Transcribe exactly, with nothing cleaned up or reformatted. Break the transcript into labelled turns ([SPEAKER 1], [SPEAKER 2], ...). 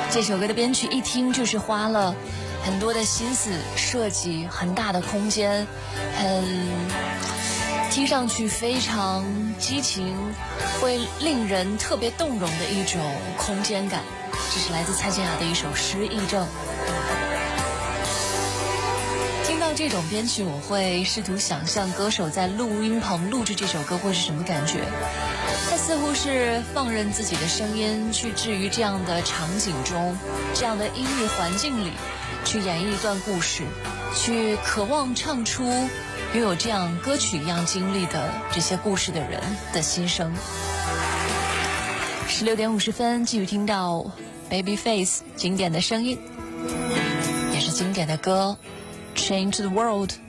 [SPEAKER 1] 这首歌的编曲一听就是花了很多的心思设计，很大的空间，很听上去非常激情，会令人特别动容的一种空间感。这是来自蔡健雅的一首《失忆症》。听到这种编曲，我会试图想象歌手在录音棚录制这首歌会是什么感觉。他似乎是放任自己的声音去置于这样的场景中，这样的音乐环境里，去演绎一段故事，去渴望唱出拥有这样歌曲一样经历的这些故事的人的心声。十六点五十分，继续听到 Babyface 经典的声音，也是经典的歌《Change the World》。